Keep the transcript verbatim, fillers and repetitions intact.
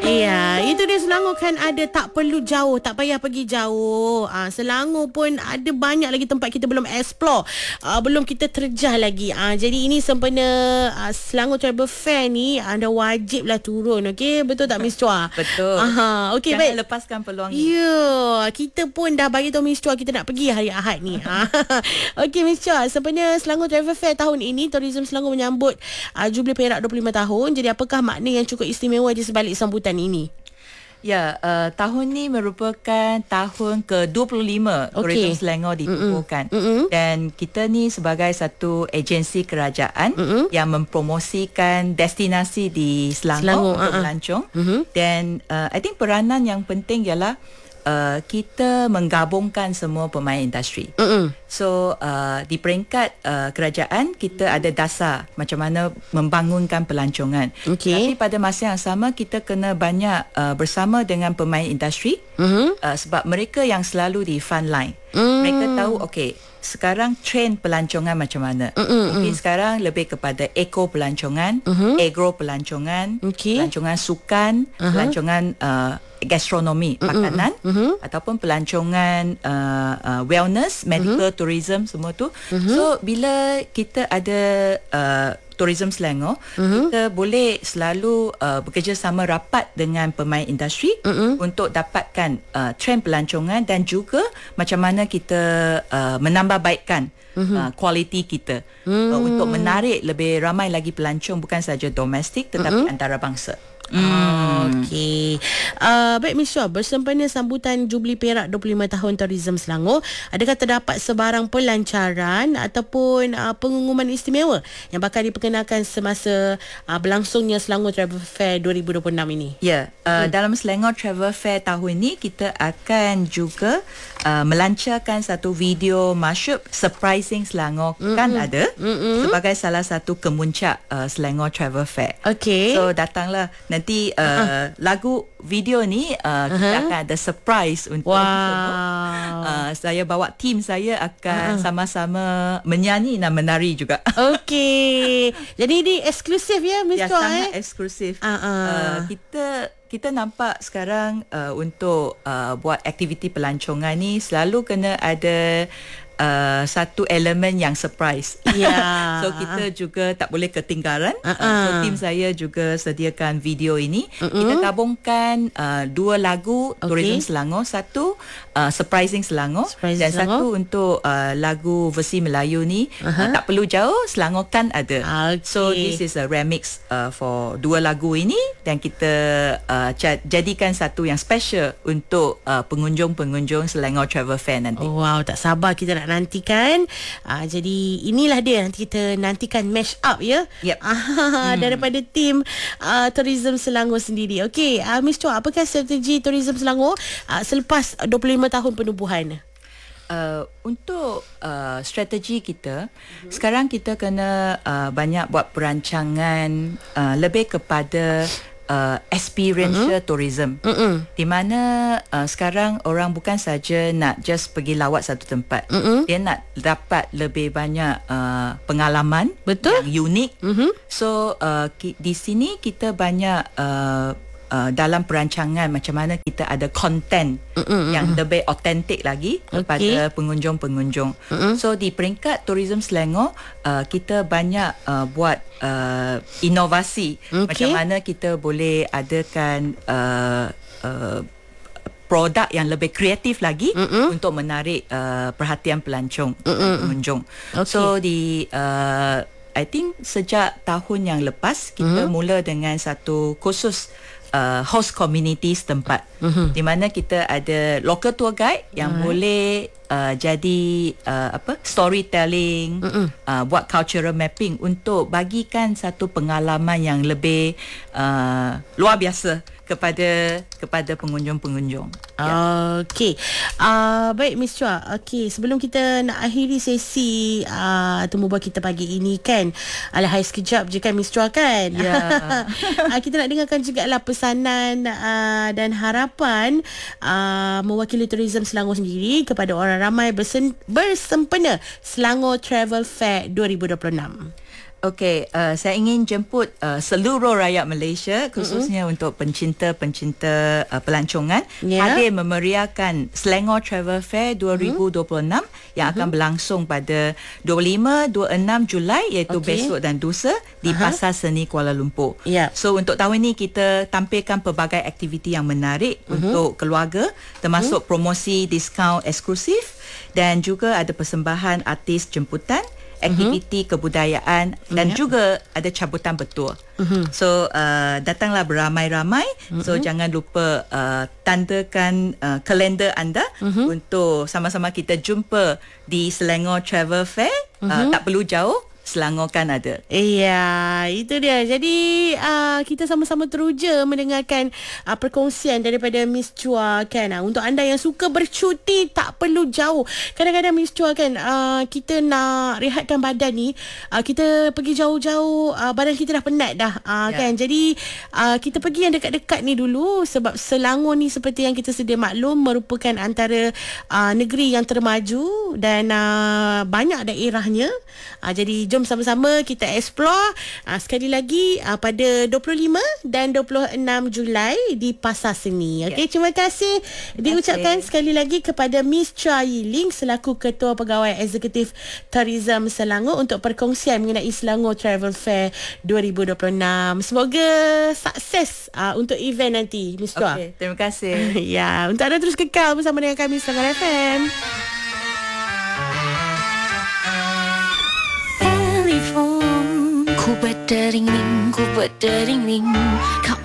Iya, itu dia Selangor kan ada, tak perlu jauh, tak payah pergi jauh. Ah, Selangor pun ada banyak lagi tempat kita belum explore, ah, belum kita terjah lagi. Ah, jadi ini sempena ah, Selangor Travel Fair ni anda wajiblah turun, okey? Betul tak Miss Chua? Betul. Aha, okey, Jangan baik. lepaskan peluang ni. Ya, kita pun dah bagi tahu Miss Chua kita nak pergi hari Ahad ni. Ah, okey Miss Chua, sempena Selangor Travel Fair tahun ini, Tourism Selangor menyambut uh, Jubli Perak dua puluh lima tahun. Jadi apakah makna yang cukup istimewa di sebalik sambutan ini? Ya, uh, tahun ni merupakan tahun ke dua puluh lima Okey. Tourism Selangor ditubuhkan. Mm-mm. Dan kita ni sebagai satu agensi kerajaan Mm-mm. yang mempromosikan destinasi di Selangor, Selangor, untuk uh-uh. melancong. Mhm. Dan uh, I think peranan yang penting ialah uh, kita menggabungkan semua pemain industri. Mm-mm. So uh, di peringkat uh, kerajaan kita ada dasar macam mana membangunkan pelancongan. Okey. Tapi pada masa yang sama kita kena banyak uh, bersama dengan pemain industri, Mhm. uh, sebab mereka yang selalu di front line. Mm. Mereka tahu okey sekarang trend pelancongan macam mana. Mm-mm. Mungkin sekarang lebih kepada eco pelancongan, Mhm. agro pelancongan, Okey. pelancongan sukan, Aha. pelancongan uh, gastronomi, makanan, Mhm. ataupun pelancongan uh, uh, wellness, medical tourism, semua tu. So bila kita ada uh, Tourism Selangor, kita boleh selalu uh, bekerjasama rapat dengan pemain industri untuk dapatkan uh, trend pelancongan dan juga macam mana kita uh, menambah baikkan uh, kualiti kita uh, untuk menarik lebih ramai lagi pelancong, bukan saja domestik tetapi antarabangsa. Hmm. Okey. Uh, baik Miss Chua, bersempena sambutan Jubli Perak dua puluh lima tahun Tourism Selangor, adakah terdapat sebarang pelancaran ataupun uh, pengumuman istimewa yang bakal diperkenalkan semasa uh, berlangsungnya Selangor Travel Fair dua ribu dua puluh enam ini? Ya, uh, hmm. dalam Selangor Travel Fair tahun ini kita akan juga uh, melancarkan satu video masyhur Surprising Selangor, mm-hmm. kan ada, mm-hmm. sebagai salah satu kemuncak uh, Selangor Travel Fair. Okey. So datanglah nanti uh, uh-huh. lagu video ni uh, uh-huh. kita akan ada surprise untuk wow. semua. Uh, saya bawa tim saya akan uh-huh. sama-sama menyanyi dan menari juga. Okey. Jadi ini eksklusif ya Miss Ya, Chua, sangat eh? eksklusif. Uh-uh. Uh, kita kita nampak sekarang uh, untuk uh, buat aktiviti pelancongan ni selalu kena ada Uh, satu elemen yang surprise. Yeah. So kita juga tak boleh ketinggalan. Uh-uh. Uh, so tim saya juga sediakan video ini. Uh-uh. Kita gabungkan uh, dua lagu Okay. Tourism Selangor, satu uh, Surprising Selangor, Surprising dan Selangor. satu untuk uh, lagu versi Melayu ni. Uh-huh. Uh, tak perlu jauh, Selangor kan ada. Okay. So this is a remix uh, for dua lagu ini dan kita uh, jadikan satu yang special untuk uh, pengunjung-pengunjung Selangor Travel Fair nanti. Oh, wow, tak sabar kita nak nantikan. Uh, jadi inilah dia, nanti kita nantikan mash up ya. Yep. Uh, hmm. Daripada tim uh, Tourism Selangor sendiri. Okey, uh, Miss Chua, apakah strategi Tourism Selangor uh, selepas dua puluh lima tahun penubuhan? Uh, untuk uh, strategi kita, mm-hmm. sekarang kita kena uh, banyak buat perancangan uh, lebih kepada Uh, experiential mm-hmm. tourism, mm-hmm. di mana uh, sekarang orang bukan saja nak just pergi lawat satu tempat, mm-hmm. dia nak dapat lebih banyak uh, pengalaman Betul? yang unik. Mm-hmm. So uh, ki- di sini kita banyak uh, Uh, dalam perancangan macam mana kita ada content mm-mm, yang lebih autentik lagi kepada okay. pengunjung-pengunjung. Mm-mm. So di peringkat Tourism Selangor uh, kita banyak uh, buat uh, inovasi, okay. macam mana kita boleh adakan uh, uh, produk yang lebih kreatif lagi mm-mm. untuk menarik uh, perhatian pelancong dan pengunjung. Okay. So di uh, I think sejak tahun yang lepas kita mm-hmm. mula dengan satu kursus Uh, host community setempat, mm-hmm. di mana kita ada local tour guide yang mm-hmm. boleh uh, jadi uh, apa storytelling, mm-hmm. uh, buat cultural mapping untuk bagikan satu pengalaman yang lebih uh, luar biasa kepada kepada pengunjung-pengunjung. Okey. Uh, baik Miss Chua. Okey, sebelum kita nak akhiri sesi uh, temu bual kita pagi ini kan. Alahai sekejap je kan Miss Chua kan. Ya. Yeah. uh, kita nak dengarkan jugalah pesanan uh, dan harapan uh, mewakili Tourism Selangor sendiri kepada orang ramai bersen- bersempena Selangor Travel Fair dua ribu dua puluh enam. Okey, uh, saya ingin jemput uh, seluruh rakyat Malaysia, khususnya mm-hmm. untuk pencinta-pencinta uh, pelancongan, yeah. hadir memeriahkan Selangor Travel Fair dua ribu dua puluh enam mm-hmm. yang akan berlangsung pada dua puluh lima dua puluh enam Julai, iaitu okay. besok dan lusa di uh-huh. Pasar Seni Kuala Lumpur. Yeah. So untuk tahun ini kita tampilkan pelbagai aktiviti yang menarik mm-hmm. untuk keluarga, termasuk mm-hmm. promosi diskaun eksklusif dan juga ada persembahan artis jemputan, aktiviti uh-huh. kebudayaan dan yeah. juga ada cabutan bertua. Uh-huh. So uh, datanglah beramai-ramai. Uh-huh. So jangan lupa uh, tandakan uh, kalender anda uh-huh. untuk sama-sama kita jumpa di Selangor Travel Fair. Uh-huh. Uh, tak perlu jauh, Selangor kan ada. Iya, itu dia. Jadi uh, kita sama-sama teruja mendengarkan uh, perkongsian daripada Miss Chua kan. Uh, untuk anda yang suka bercuti, tak perlu jauh. Kadang-kadang Miss Chua kan, uh, kita nak rehatkan badan ni, uh, kita pergi jauh-jauh, uh, badan kita dah penat dah uh, yeah. kan. Jadi uh, kita pergi yang dekat-dekat ni dulu, sebab Selangor ni seperti yang kita sedia maklum merupakan antara uh, negeri yang termaju dan uh, banyak daerahnya. Uh, jadi jom sama-sama kita explore uh, sekali lagi uh, pada dua puluh lima dan dua puluh enam Julai di Pasar Seni. Okey, yeah. terima kasih terima diucapkan kasih. sekali lagi kepada Miss Chua Yiling selaku Ketua Pegawai Eksekutif Tourism Selangor untuk perkongsian mengenai Selangor Travel Fair dua ribu dua puluh enam. Semoga sukses uh, untuk event nanti, Miss Chua. Okey, terima kasih. Ya, untuk anda terus kekal bersama dengan kami Selangor F M. Ku berdering ring, ku berdering ring. Kau